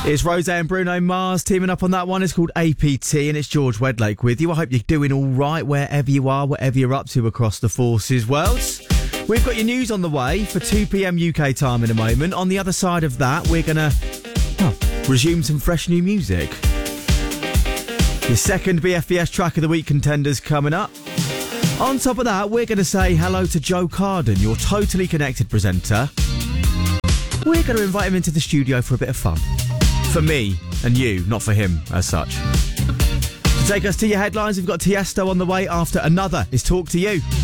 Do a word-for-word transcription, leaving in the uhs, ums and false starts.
It's Rose and Bruno Mars teaming up on that one. It's called A P T and it's George Wedlake with you. I hope you're doing all right wherever you are, whatever you're up to across the forces world. We've got your news on the way for two p.m. U K time in a moment. On the other side of that, we're going to oh, resume some fresh new music. Your second B F B S Track of the Week contenders coming up. On top of that, we're going to say hello to Joe Carden, your Totally Connected presenter. We're going to invite him into the studio for a bit of fun. For me and you, not for him as such. To take us to your headlines, we've got Tiesto on the way after Another is Talk to You.